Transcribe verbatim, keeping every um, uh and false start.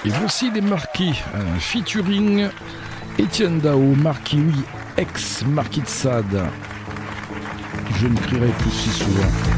Et voici les Marquis, euh, featuring Etienne Dao, Marquis, oui, ex-Marquis de Sade. Je ne crierai plus si souvent.